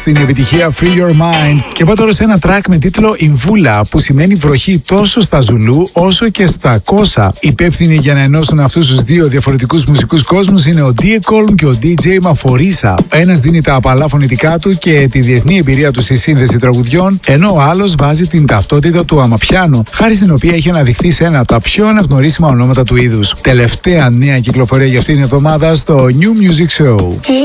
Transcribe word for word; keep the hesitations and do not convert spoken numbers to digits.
στην επιτυχία Free Your Mind. Και πάω τώρα σε ένα track με τίτλο Ιμβούλα, που σημαίνει βροχή τόσο στα Ζουλού όσο και στα Κόσα. Υπεύθυνοι για να ενώσουν αυτούς τους δύο διαφορετικούς μουσικούς κόσμους είναι ο Diecol και ο ντι τζέι Maforisa. Ο ένας δίνει τα απαλά φωνητικά του και τη διεθνή εμπειρία του στη σύνθεση τραγουδιών, ενώ ο άλλος βάζει την ταυτότητα του αμαπιάνο, χάρη στην οποία έχει αναδειχθεί σε ένα από τα πιο αναγνωρίσιμα ονόματα του είδους. Τελευταία νέα κυκλοφορία για αυτήν την εβδομάδα στο New Music Show.